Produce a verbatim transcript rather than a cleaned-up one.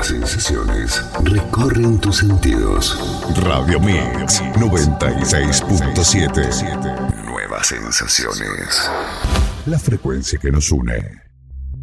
sensaciones recorren tus sentidos. Radio Mix noventa y seis punto siete. Nuevas sensaciones. La frecuencia que nos une.